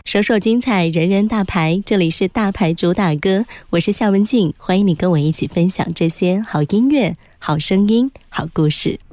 首首精彩，人人大牌，这里是大牌主打歌，我是夏文静，欢迎你跟我一起分享这些好音乐、好声音、好故事。